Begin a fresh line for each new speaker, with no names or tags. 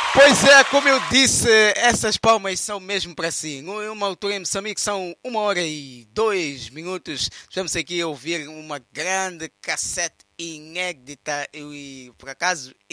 Pois é, como eu disse, essas palmas são mesmo para si. Numa altura em Moçambique são 1 hora e 2 minutos. Estamos aqui a ouvir uma grande cassete inédita e por acaso